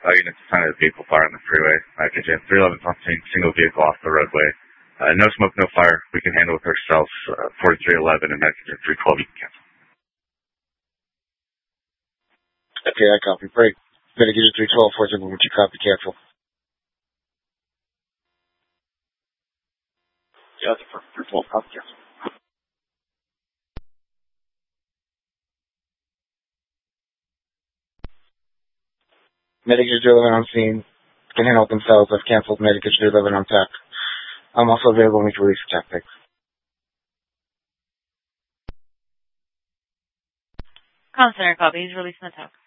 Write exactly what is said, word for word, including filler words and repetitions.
uh, units assigned to the vehicle fire on the freeway. Uh, K J three eleven's on scene, single vehicle off the roadway. Uh, no smoke, no fire. We can handle with ourselves. Uh, forty-three eleven and Medic three twelve, you can cancel. Okay, I copy. Break. Medic three twelve, four seven, would you copy? Cancel. Yeah, that's for three twelve, copy, cancel. Medic three eleven on scene. Can handle it themselves. I've canceled Medic three eleven on tech. I'm also available when we release the tactics. Comm Center, copy. He's releasing the tech.